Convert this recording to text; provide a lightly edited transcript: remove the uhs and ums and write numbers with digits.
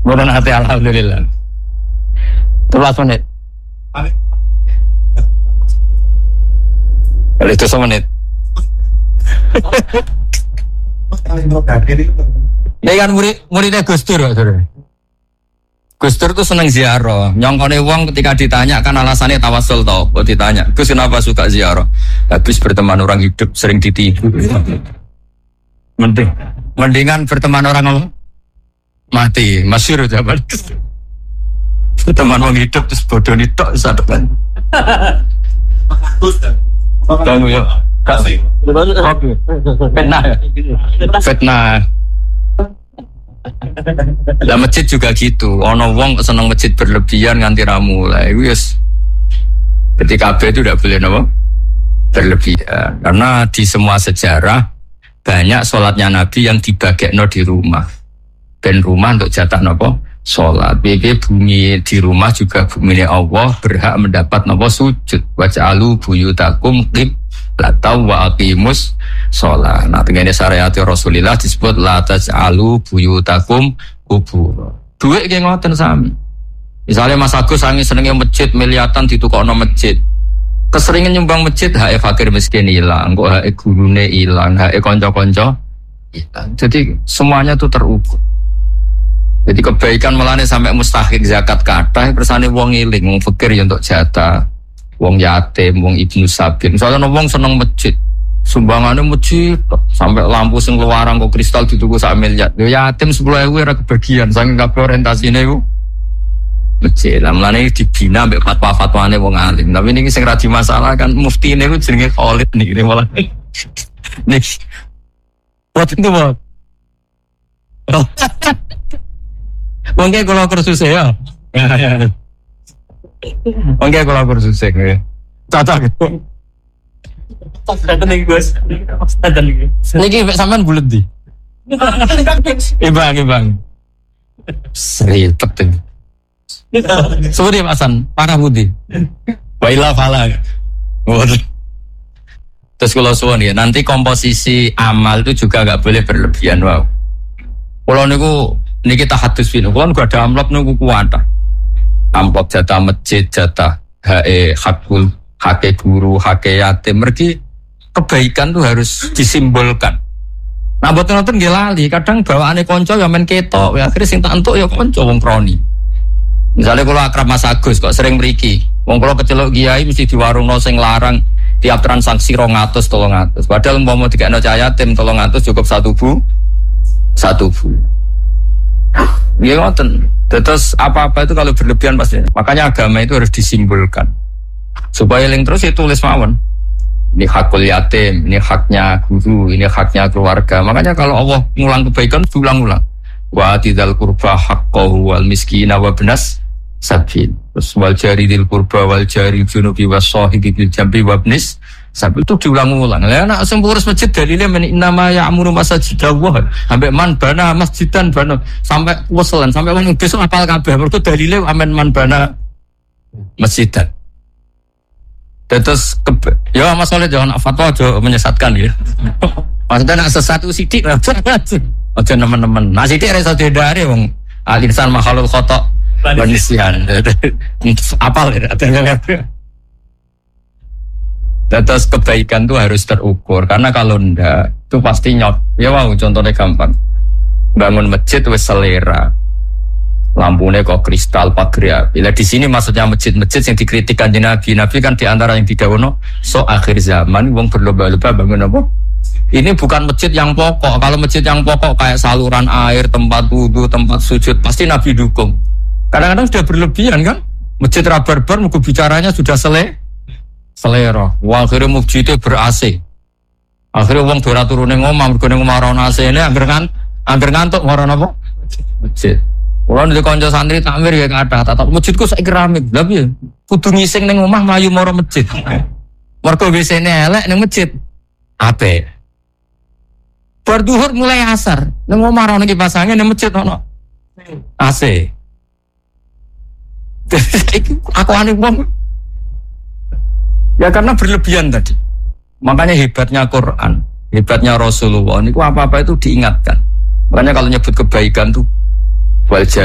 Mboten ate alhamdulillah. 13 menit. Kalau itu 1 menit. Ini kan muridnya Gus Dur, Gus Dur tuh seneng ziarah. Nyongkone wong ketika ditanya kan alasannya tawasul tau. Kok ditanya, Gus kenapa suka ziarah? Habis berteman orang hidup sering ditipu. Mendingan berteman orang mati. Masyhur jawaban. Berteman orang hidup terus bodoh tok sadepan. Tunggu ya. Fitnah. Lah masjid juga gitu. Ono wong seneng masjid berlebihan nganti ra mulai. Wis. Ketika KB itu tidak boleh napa? Berlebihan. Karena di semua sejarah banyak sholatnya Nabi yang dibagekno di rumah. Dan rumah untuk jatah napa? Sholat. Bumi di rumah juga bumi Allah berhak mendapat napa sujud. Waj'alu buyutakum qiblatan wa aqimus sholat. Nah, dengan syariat Rasulullah disebut la taj'alu buyutakum qubur. Duit ki ngoten sami. Misalnya Mas Agus sange senenge masjid miliatan ditukokno masjid. Keseringan nyumbang masjid hak fakir miskin ilang, kok hak gurune ilang, hak kanca-kanca ilang. Jadi semuanya itu terukur. Jadi kebaikan melane sampai mustahik zakat kathah kersane wong ngiling, wong fakir ya untuk jatah, wong yatim, wong ibnu sabil. Misalnya wong seneng masjid, sumbangannya masjid sampai lampu sing luarang kok kristal dituku 1 miliar. Ya yatim 10.000 ora kebagian saking kabeh orientasine iku masjid. Lah melane dibina mbek fatwa-fatwane wong alim. Tapi niki sing ra di masalah kan muftine iku jenenge Khalid niki malah. Niki. What itu what? Mungkin kalau kursus ya. Mungkin kalau kursus ya. Cocok. Standar nih Gus. Standar nih. Niki sampean bulet di. Ibang. Serius penting. Sorry Pak Hasan, parah budi. Wailah fala. Terus kalau suwun ya, nanti komposisi amal itu juga enggak boleh berlebihan. Wow. Kalau niku niki tahadus film, kalau nggak ada amplop niku kuwata. Amplop jatah masjid, jatah hakul, hake guru, hake yatim. Mergi kebaikan tuh harus disimbolkan. Nah buat nonton lali, kadang bawaane konco ya men ketok, ya akhirnya sing tak entuk ya konco wong kroni. Misalnya kalau akrab Mas Agus kok sering mriki, wong kalau kecelok kiai mesti di warung no sing larang tiap transaksi 200-300. Padahal umpama dikekno cah yatim 300 cukup 1 bu. Ya ngoten. Terus apa-apa itu kalau berlebihan pasti. Makanya agama itu harus disimbolkan. Supaya yang terus itu tulis mawon. Ini hakul yatim, ini haknya guru, ini haknya keluarga. Makanya kalau Allah ngulang kebaikan diulang-ulang. Wa tidal qurba haqqahu wal miskina wa ibnas sabil. Terus wal jari dil qurba wal jari junubi was sahibi bil jambi wa ibnis sabil itu diulang-ulang. Lah nek sempurus masjid dalile men innama ya'muru masajidallah. Sampai man bana masjidan bana sampai weselan sampai wong besok apal kabeh mergo dalile amen man bana masjidan. Terus ya Mas Khalid jangan fatwa aja menyesatkan ya. Maksudnya nak sesatu sidik aja teman-teman. Nah sidik iso dihindari wong al-insan makhluk khata' wa nisyan. Apal ya. Terus kebaikan itu harus terukur karena kalau ndak itu pasti nyot. Ya wow, contohnya gampang. Bangun masjid wis selera. Lampunya kok kristal pagar. Bila di sini maksudnya masjid-masjid yang dikritikkan di Nabi kan diantara yang didawono so akhir zaman wong berlomba-lomba bangun apa? Ini bukan masjid yang pokok. Kalau masjid yang pokok kayak saluran air, tempat wudu, tempat sujud, pasti Nabi dukung. Kadang-kadang sudah berlebihan kan? Masjid rabar-bar, muka bicaranya sudah selera. Wah, akhirnya masjidnya ber-AC. Akhirnya wong dora turune ngomah, mergo ning omah ora AC ini angger ngantuk ngoron apa? Masjid. Kulo nek kanca santri takmir ya kathah, tatap masjidku saiki keramik. Lah piye? Kudu ngising ning omah mlayu mara masjid. Mergo WC-ne elek ning masjid. Apik. Bar duhur mulai asar. Ning omah ana kipas angin ning masjid ono AC. Aku aneh wong. Ya karena berlebihan tadi. Makanya hebatnya Quran, hebatnya Rasulullah. Niku apa-apa itu diingatkan. Makanya kalau nyebut kebaikan tuh wal